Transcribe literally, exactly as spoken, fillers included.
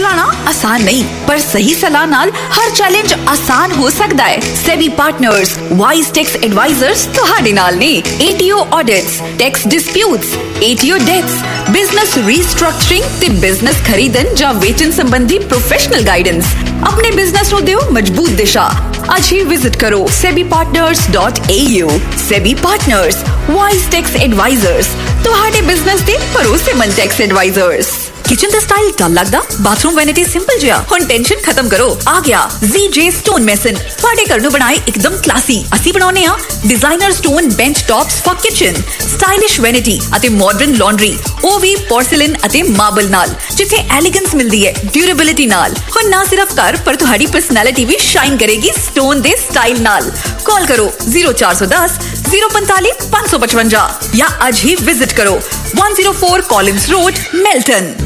चलाना आसान नहीं, पर सही सलाह नाल हर चैलेंज आसान हो सकता है। SEBI partners wise tax advisers तुहाडे नाल ने। ATO audits, tax disputes, ATO dates, business restructuring ते बिजनेस खरीदन जां वेचन संबंधी प्रोफेशनल गाइडेंस। अपने बिजनेस नु दियो मजबूत दिशा। आज ही विजिट करो SEBI partners dot A you. SEBI partners wise tax advisers तुहाडे बिजनेस दे भरोसेमंद टैक्स एडवाइजर्स। किचन दा स्टाइल डल लगदा, बाथरूम वैनिटी सिंपल जिया। हुण टेंशन खत्म करो, आ गया जी जे स्टोन मेसन। तुहाडे घर नु बनाए एकदम क्लासी। असी बनाउने आ designer stone bench tops for kitchen, stylish vanity अते मॉडर्न लॉन्ड्री, ओ भी पोर्सिलेन अते मार्बल नाल, जिथे एलिगेंस मिलदी है ड्यूरेबिलिटी नाल। हुण ना सिर्फ घर पर तुहाडी पर्सनैलिटी भी शाइन करेगी स्टोन दे स्टाइल नाल। कॉल करो जीरो चार सौ दस जीरो पैंतालीस पांच सौ पचवंजा या आज ही विजिट करो one zero four Collins road, मेल्टन।